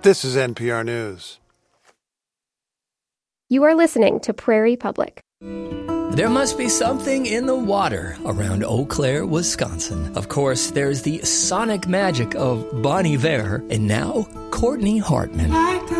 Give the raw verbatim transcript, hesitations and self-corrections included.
This is N P R News. You are listening to Prairie Public. There must be something in the water around Eau Claire, Wisconsin. Of course, there's the sonic magic of Bon Iver, and now Courtney Hartman.